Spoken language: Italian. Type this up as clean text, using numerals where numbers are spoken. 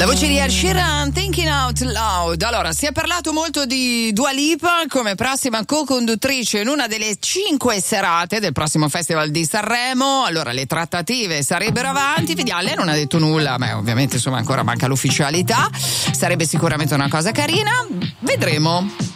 La voce di Ed Sheeran, Thinking Out Loud. Allora, si è parlato molto di Dua Lipa come prossima co-conduttrice in una delle 5 serate del prossimo Festival di Sanremo. Allora, le trattative sarebbero avanti, vediamo, lei non ha detto nulla, ma ovviamente insomma ancora manca l'ufficialità. Sarebbe sicuramente una cosa carina, vedremo.